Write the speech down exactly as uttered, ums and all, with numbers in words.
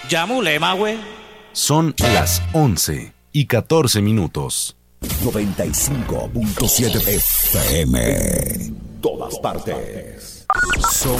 Yamulema, güey. Son las once y catorce minutos. noventa y cinco punto siete F M. Todas partes. Son